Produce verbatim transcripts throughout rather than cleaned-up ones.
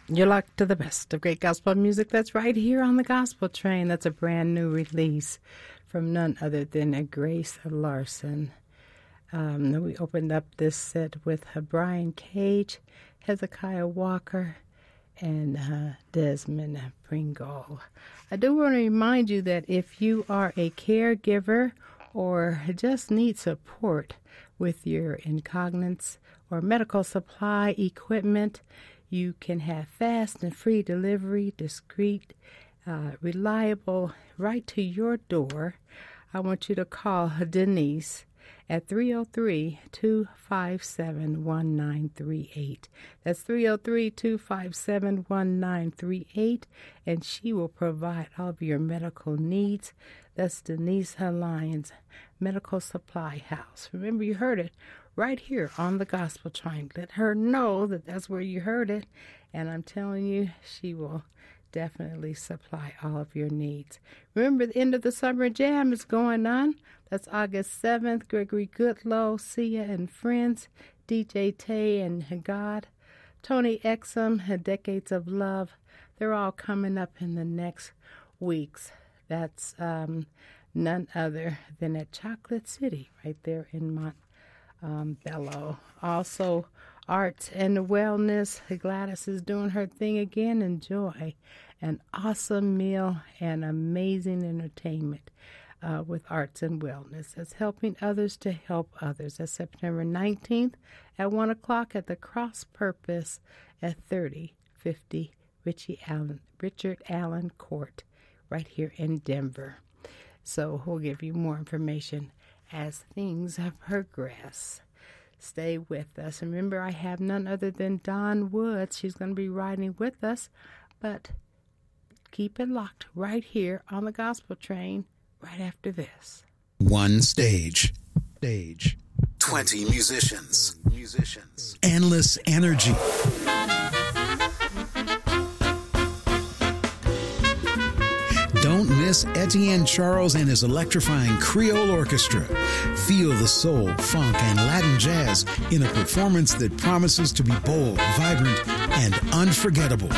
You're locked to the best of great gospel music that's right here on the Gospel Train. That's a brand new release from none other than Grace Larson. Um, we opened up this set with uh, Brian Cage, Hezekiah Walker, and uh, Desmond Pringle. I do want to remind you that if you are a caregiver or just need support with your incontinence or medical supply equipment, you can have fast and free delivery, discreet, uh, reliable, right to your door. I want you to call Denise at three oh three, two five seven, one nine three eight. That's three oh three, two five seven, one nine three eight, and she will provide all of your medical needs. That's Denise Lyons Medical Supply House. Remember, you heard it right here on the Gospel Train. Let her know that that's where you heard it, and I'm telling you, she will definitely supply all of your needs. Remember, the end of the Summer Jam is going on. That's August seventh. Gregory Goodlow, Sia and Friends, D J Tay and God, Tony Exum, Decades of Love. They're all coming up in the next weeks. That's um, none other than at Chocolate City right there in Mont. Um, Bello. Also, arts and wellness. Gladys is doing her thing again. Enjoy an awesome meal and amazing entertainment uh, with arts and wellness. That's helping others to help others. That's September nineteenth at one o'clock at the Cross Purpose at thirty fifty Richie Allen, Richard Allen Court right here in Denver. So we'll give you more information as things progress. Stay with us. Remember, I have none other than Dawn Woods. She's going to be riding with us, but keep it locked right here on the Gospel Train right after this. One stage. Stage. twenty musicians. Musicians. Endless energy. Don't miss Etienne Charles and his electrifying Creole Orchestra. Feel the soul, funk, and Latin jazz in a performance that promises to be bold, vibrant, and unforgettable.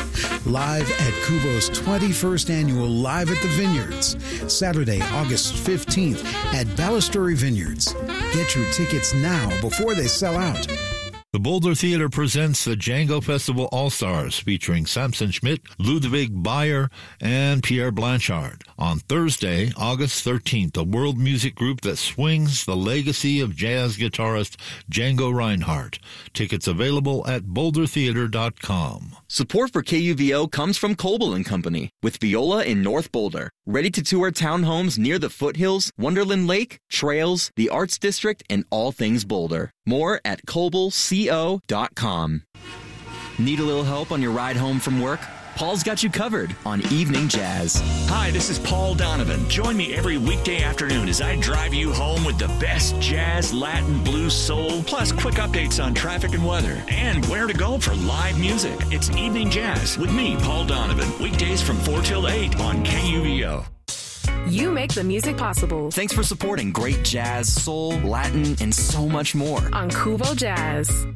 Live at Kuvo's twenty-first annual Live at the Vineyards, Saturday, August fifteenth at Balustrade Vineyards. Get your tickets now before they sell out. The Boulder Theater presents the Django Festival All-Stars, featuring Samson Schmidt, Ludwig Bayer, and Pierre Blanchard. On Thursday, August thirteenth, a world music group that swings the legacy of jazz guitarist Django Reinhardt. Tickets available at boulder theater dot com. Support for K U V O comes from Coble and Company, with Viola in North Boulder. Ready to tour townhomes near the foothills, Wonderland Lake, trails, the Arts District, and all things Boulder. More at coble co dot com. Need a little help on your ride home from work? Paul's got you covered on Evening Jazz. Hi, this is Paul Donovan. Join me every weekday afternoon as I drive you home with the best jazz, Latin, blues, soul, plus quick updates on traffic and weather, and where to go for live music. It's Evening Jazz with me, Paul Donovan, weekdays from four till eight on K U V O. You make the music possible. Thanks for supporting great jazz, soul, Latin, and so much more on Kuvo Jazz.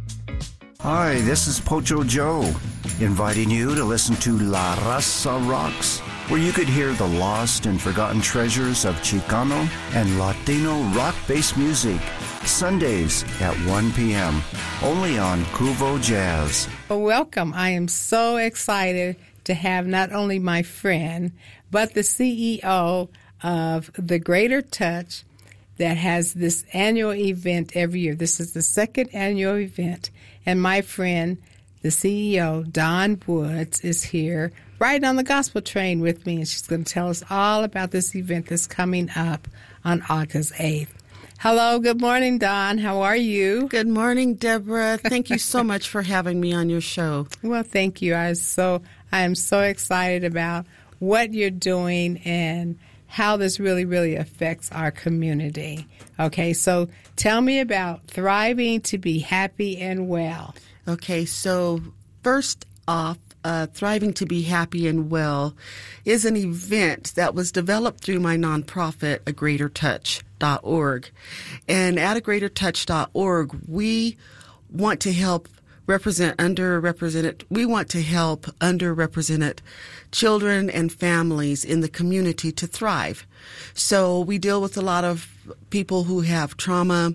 Hi, this is Pocho Joe, inviting you to listen to La Raza Rocks, where you could hear the lost and forgotten treasures of Chicano and Latino rock-based music, Sundays at one p.m., only on Kuvo Jazz. Well, welcome. I am so excited to have not only my friend, but the C E O of The Greater Touch that has this annual event every year. This is the second annual event. And my friend, the C E O, Dawn Woods, is here right on the Gospel Train with me, and she's going to tell us all about this event that's coming up on August eighth. Hello, good morning, Dawn. How are you? Good morning, Deborah. Thank you so much for having me on your show. Well, thank you. I so I am so excited about what you're doing and how this really, really affects our community. Okay, so tell me about Thriving to Be Happy and Well. Okay, so first off, uh, Thriving to Be Happy and Well is an event that was developed through my nonprofit, a greater touch dot org. And at a greater touch dot org, we want to help represent underrepresented. We want to help underrepresented children and families in the community to thrive. So we deal with a lot of people who have trauma,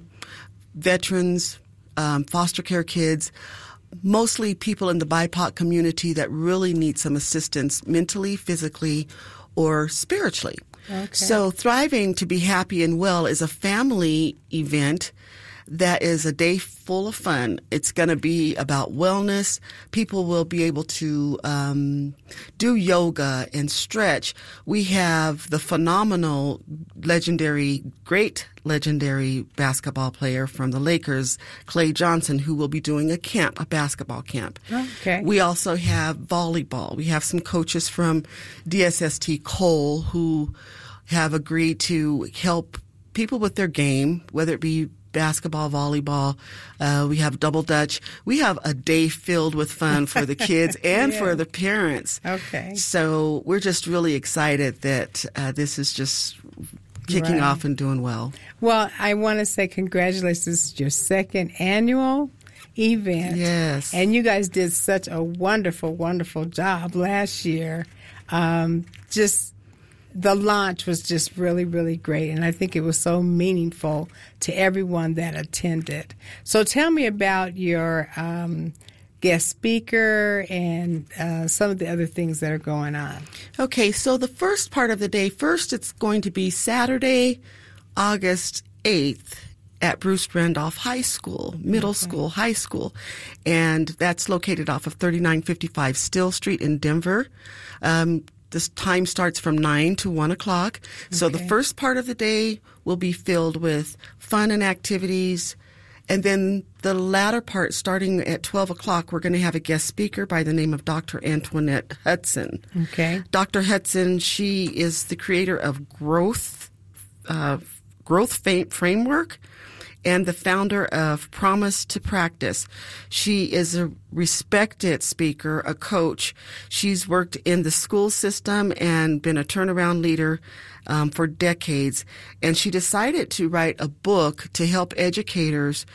veterans, um, foster care kids, mostly people in the B I P O C community that really need some assistance mentally, physically, or spiritually. Okay. So Thriving to be Happy and Well is a family event that is a day full of fun. It's going to be about wellness. People will be able to um, do yoga and stretch. We have the phenomenal, legendary, great legendary basketball player from the Lakers, Klay Johnson, who will be doing a camp, a basketball camp. Okay. We also have volleyball. We have some coaches from D S S T Cole who have agreed to help people with their game, whether it be basketball, volleyball. Uh, we have double dutch. We have a day filled with fun for the kids and yeah. for the parents. Okay. So we're just really excited that uh, this is just kicking right. off and doing well. Well, I want to say congratulations. This is your second annual event. Yes. And you guys did such a wonderful, wonderful job last year. Um, just the launch was just really, really great, and I think it was so meaningful to everyone that attended. So tell me about your um, guest speaker and uh, some of the other things that are going on. Okay, so the first part of the day, first it's going to be Saturday, August eighth at Bruce Randolph High School, middle okay. school, high school, and that's located off of thirty-nine fifty-five Still Street in Denver. Um, This time starts from nine to one o'clock. Okay. So the first part of the day will be filled with fun and activities. And then the latter part, starting at twelve o'clock, we're going to have a guest speaker by the name of Doctor Antoinette Hudson. Okay. Doctor Hudson, she is the creator of Growth, uh, Growth Framework, and the founder of Promise to Practice. She is a respected speaker, a coach. She's worked in the school system and been a turnaround leader um, for decades. And she decided to write a book to help educators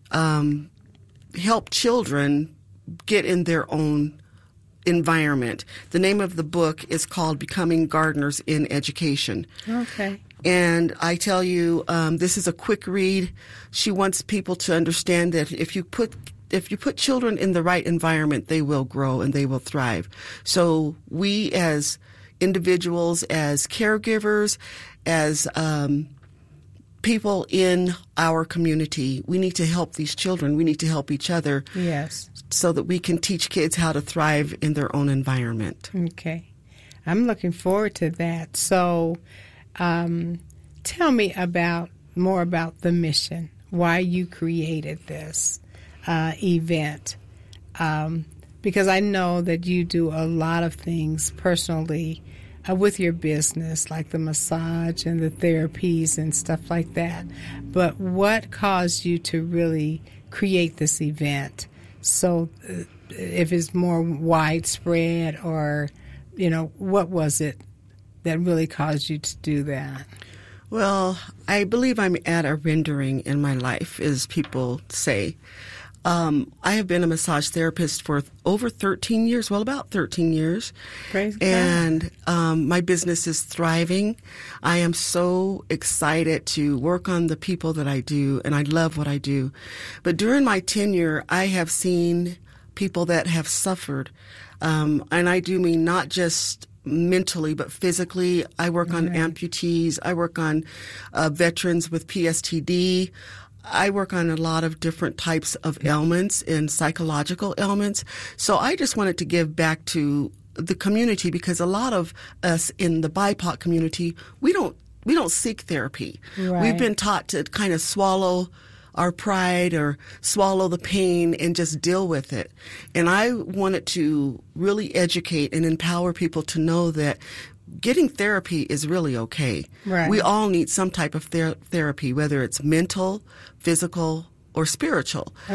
um, help children get in their own environment. The name of the book is called Becoming Gardeners in Education. Okay. And I tell you, um, this is a quick read. She wants people to understand that if you put if you put children in the right environment, they will grow and they will thrive. So we as individuals, as caregivers, as um, people in our community, we need to help these children. We need to help each other. Yes. So that we can teach kids how to thrive in their own environment. Okay. I'm looking forward to that. So Um, tell me about more about the mission, why you created this uh, event, um, because I know that you do a lot of things personally uh, with your business, like the massage and the therapies and stuff like that. But what caused you to really create this event? So uh, if it's more widespread, or, you know, what was it that really caused you to do that? Well, I believe I'm at a rendering in my life, as people say. Um, I have been a massage therapist for over thirteen years, well, about thirteen years. Praise and God. Um, my business is thriving. I am so excited to work on the people that I do, and I love what I do. But during my tenure, I have seen people that have suffered. Um, and I do mean not just mentally, but physically. I work on right. amputees. I work on uh, veterans with P S T D. I work on a lot of different types of ailments and psychological ailments. So I just wanted to give back to the community, because a lot of us in the B I P O C community, we don't we don't seek therapy. Right. We've been taught to kind of swallow our pride or swallow the pain and just deal with it. And I wanted to really educate and empower people to know that getting therapy is really okay. Right. We all need some type of ther- therapy, whether it's mental, physical, or spiritual. Uh,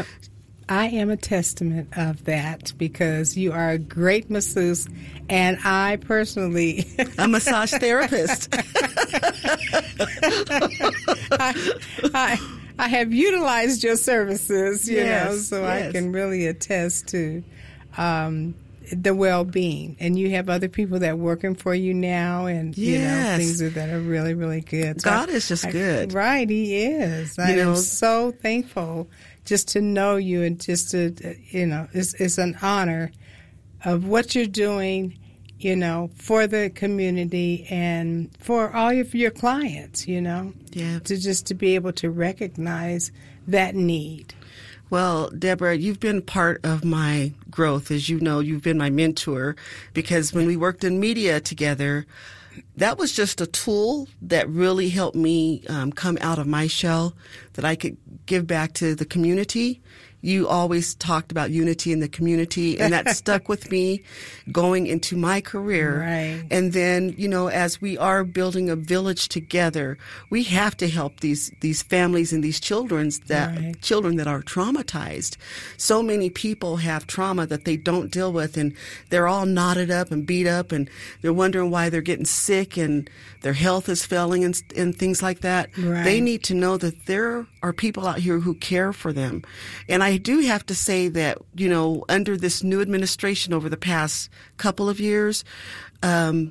I am a testament of that, because you are a great masseuse, and I personally... a massage therapist. I, I, I have utilized your services, you Yes, know, so yes. I can really attest to um, the well-being. And you have other people that are working for you now, and you know Yes. things are, that are really, really good. So God I- is just I- good. right? He is. I You know- am so thankful just to know you, and just to, you know, it's it's an honor of what you're doing, you know, for the community and for all of your clients, you know, Yeah. to just to be able to recognize that need. Well, Deborah, you've been part of my growth. As you know, you've been my mentor, because when we worked in media together, that was just a tool that really helped me um, come out of my shell, that I could give back to the community. You always talked about unity in the community, and that stuck with me going into my career. Right. And then, you know, as we are building a village together, we have to help these these families and these children's that Right. children that are traumatized. So many people have trauma that they don't deal with, and they're all knotted up and beat up, and they're wondering why they're getting sick and their health is failing and, and things like that. Right. They need to know that there are people out here who care for them. And I do have to say that, you know, under this new administration over the past couple of years, um,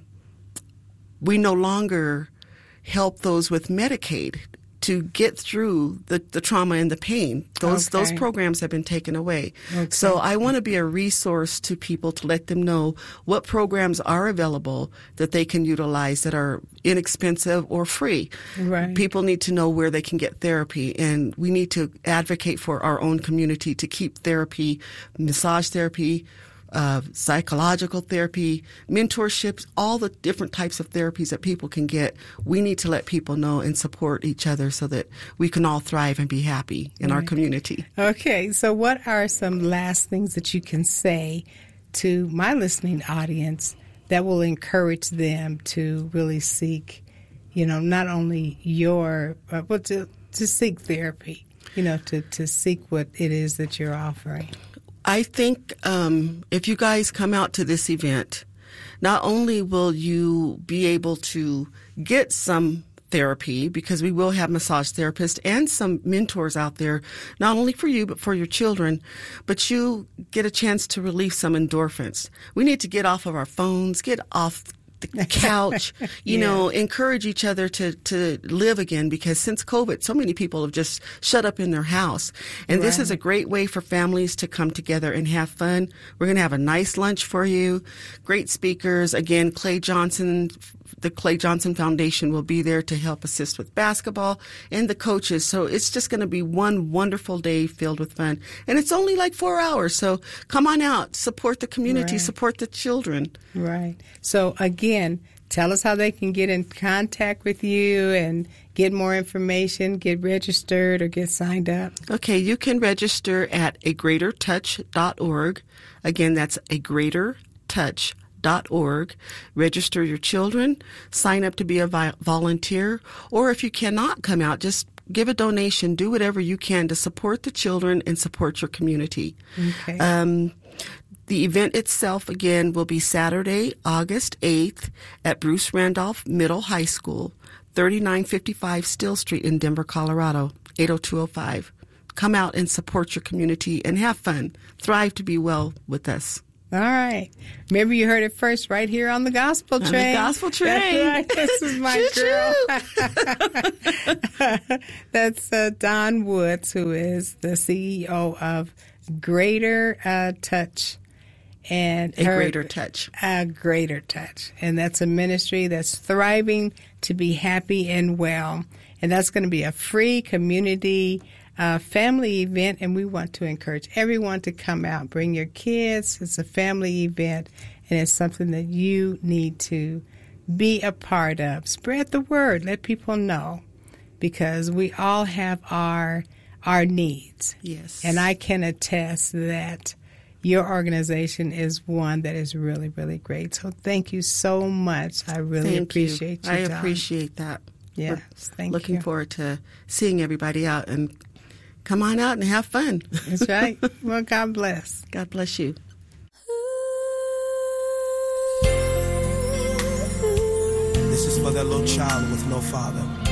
we no longer help those with Medicaid to get through the, the trauma and the pain. Those Okay. those programs have been taken away. Okay. So I want to be a resource to people to let them know what programs are available that they can utilize that are inexpensive or free. Right. People need to know where they can get therapy, and we need to advocate for our own community to keep therapy, massage therapy, uh, psychological therapy, mentorships, all the different types of therapies that people can get. We need to let people know and support each other so that we can all thrive and be happy in our Right. community. Okay, so what are some last things that you can say to my listening audience that will encourage them to really seek, you know, not only your, uh, but to, to seek therapy, you know, to, to seek what it is that you're offering? I think um, if you guys come out to this event, not only will you be able to get some therapy, because we will have massage therapists and some mentors out there, not only for you, but for your children, but you get a chance to release some endorphins. We need to get off of our phones, get off the couch, you Yeah. know, encourage each other to, to live again, because since COVID, so many people have just shut up in their house. And this is a Right. great way for families to come together and have fun. We're going to have a nice lunch for you. Great speakers. Again, Clay Johnson, the Clay Johnson Foundation will be there to help assist with basketball, and the coaches. So it's just going to be one wonderful day filled with fun. And it's only like four hours. So come on out, support the community, Right. support the children. Right. So again, tell us how they can get in contact with you and get more information, get registered, or get signed up. Okay, you can register at a greater touch dot org. Again, that's a greater touch dot org. Register your children, sign up to be a vi- volunteer, or if you cannot come out, just give a donation, do whatever you can to support the children and support your community. Okay. Um, the event itself, again, will be Saturday, August eighth at Bruce Randolph Middle High School, thirty-nine fifty-five Still Street in Denver, Colorado, eight oh two oh five. Come out and support your community and have fun. Thrive to be well with us. All right. Remember, you heard it first right here on the Gospel On Train. the Gospel Train. That's right. This is my girl. That's uh, Dawn Woods, who is the C E O of Greater uh, Touch. And A her- Greater Touch. A Greater Touch. And that's a ministry that's thriving to be happy and well. And that's going to be a free community uh, family event, and we want to encourage everyone to come out. Bring your kids. It's a family event, and it's something that you need to be a part of. Spread the word. Let people know, because we all have our our needs. Yes. And I can attest that your organization is one that is really, really great. So thank you so much. I really Thank appreciate you, I Dawn. appreciate that. Yes, We're thank looking you. forward to seeing everybody out, and come on out and have fun. That's right. Well, God bless. God bless you. This is for that little child with no father.